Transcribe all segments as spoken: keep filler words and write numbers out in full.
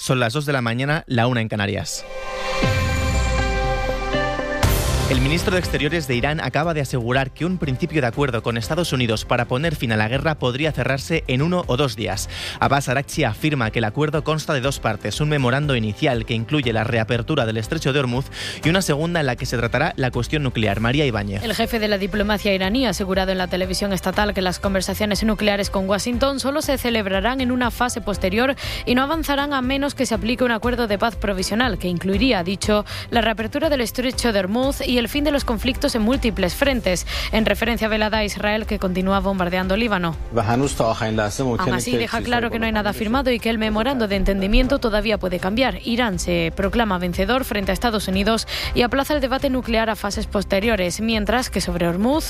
Son las dos de la mañana, la una en Canarias. El ministro de Exteriores de Irán acaba de asegurar que un principio de acuerdo con Estados Unidos para poner fin a la guerra podría cerrarse en uno o dos días. Abbas Araghchi afirma que el acuerdo consta de dos partes, un memorando inicial que incluye la reapertura del estrecho de Hormuz y una segunda en la que se tratará la cuestión nuclear. María Ibáñez. El jefe de la diplomacia iraní ha asegurado en la televisión estatal que las conversaciones nucleares con Washington solo se celebrarán en una fase posterior y no avanzarán a menos que se aplique un acuerdo de paz provisional que incluiría, ha dicho, la reapertura del estrecho de Hormuz y el fin de los conflictos en múltiples frentes, en referencia velada a Israel, que continúa bombardeando Líbano. Aún así, deja claro que no hay nada firmado y que el memorando de entendimiento todavía puede cambiar. Irán se proclama vencedor frente a Estados Unidos y aplaza el debate nuclear a fases posteriores, mientras que sobre Hormuz,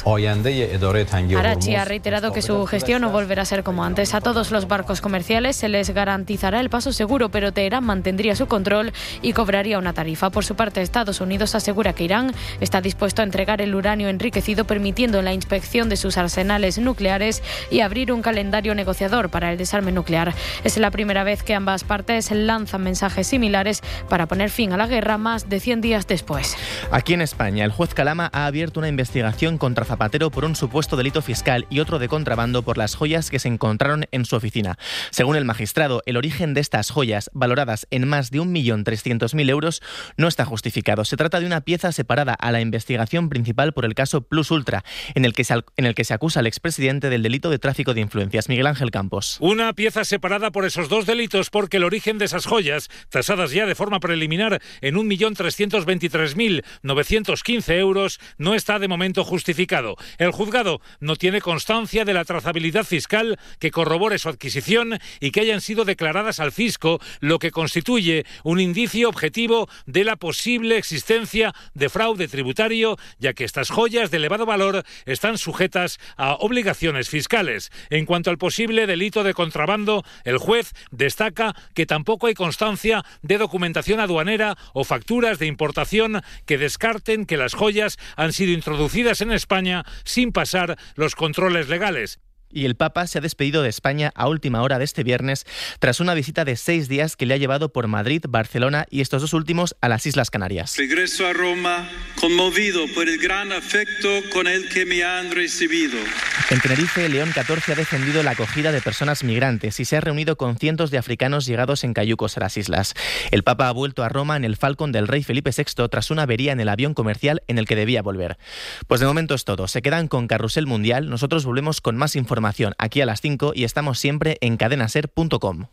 Araghchi ha reiterado que su gestión no volverá a ser como antes. A todos los barcos comerciales se les garantizará el paso seguro, pero Teherán mantendría su control y cobraría una tarifa. Por su parte, Estados Unidos asegura que Irán está dispuesto a entregar el uranio enriquecido, permitiendo la inspección de sus arsenales nucleares y abrir un calendario negociador para el desarme nuclear. Es la primera vez que ambas partes lanzan mensajes similares para poner fin a la guerra más de cien días después. Aquí en España, el juez Calama ha abierto una investigación contra Zapatero por un supuesto delito fiscal y otro de contrabando por las joyas que se encontraron en su oficina. Según el magistrado, el origen de estas joyas, valoradas en más de un millón trescientos mil euros, no está justificado. Se trata de una pieza separada a la investigación principal por el caso Plus Ultra, en el que se, en el que se acusa al expresidente del delito de tráfico de influencias. Miguel Ángel Campos. Una pieza separada por esos dos delitos, porque el origen de esas joyas, tasadas ya de forma preliminar en un millón trescientos veintitrés mil novecientos quince euros, no está de momento justificado. El juzgado no tiene constancia de la trazabilidad fiscal que corrobore su adquisición y que hayan sido declaradas al fisco, lo que constituye un indicio objetivo de la posible existencia de fraude tributario, ya que estas joyas de elevado valor están sujetas a obligaciones fiscales. En cuanto al posible delito de contrabando, el juez destaca que tampoco hay constancia de documentación aduanera o facturas de importación que descarten que las joyas han sido introducidas en España sin pasar los controles legales. Y el Papa se ha despedido de España a última hora de este viernes tras una visita de seis días que le ha llevado por Madrid, Barcelona y estos dos últimos a las Islas Canarias. Regreso a Roma conmovido por el gran afecto con el que me han recibido. En Tenerife, León catorce ha defendido la acogida de personas migrantes y se ha reunido con cientos de africanos llegados en cayucos a las islas. El Papa ha vuelto a Roma en el Falcon del rey Felipe sexto tras una avería en el avión comercial en el que debía volver. Pues de momento es todo. Se quedan con Carrusel Mundial. Nosotros volvemos con más información aquí a las cinco y estamos siempre en cadena ser punto com.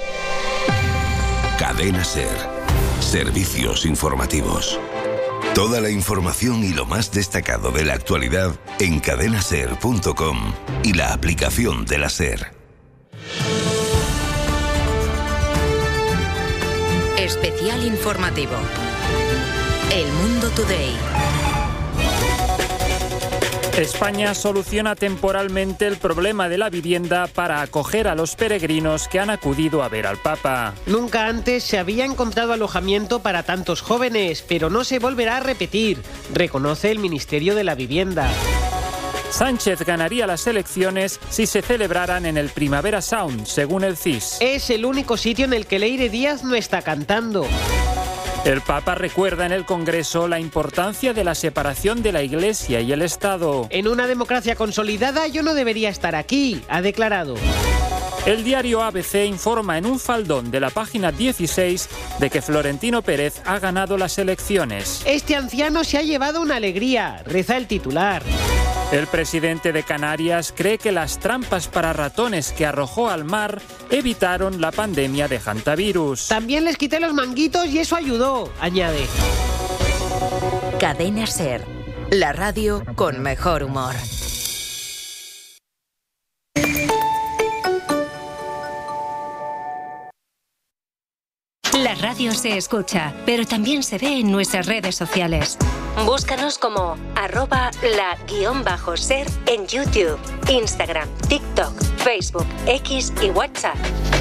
Cadena Ser. Servicios informativos. Toda la información y lo más destacado de la actualidad en cadena ser punto com y la aplicación de la SER. Especial informativo. El Mundo Today. España soluciona temporalmente el problema de la vivienda para acoger a los peregrinos que han acudido a ver al Papa. Nunca antes se había encontrado alojamiento para tantos jóvenes, pero no se volverá a repetir, reconoce el Ministerio de la Vivienda. Sánchez ganaría las elecciones si se celebraran en el Primavera Sound, según el C I S. Es el único sitio en el que Leire Díaz no está cantando. El Papa recuerda en el Congreso la importancia de la separación de la Iglesia y el Estado. En una democracia consolidada yo no debería estar aquí, ha declarado. El diario A B C informa en un faldón de la página dieciséis de que Florentino Pérez ha ganado las elecciones. Este anciano se ha llevado una alegría, reza el titular. El presidente de Canarias cree que las trampas para ratones que arrojó al mar evitaron la pandemia de hantavirus. También les quité los manguitos y eso ayudó, añade. Cadena Ser, la radio con mejor humor. La radio se escucha, pero también se ve en nuestras redes sociales. Búscanos como arroba la guión bajo ser en YouTube, Instagram, TikTok, Facebook, X y WhatsApp.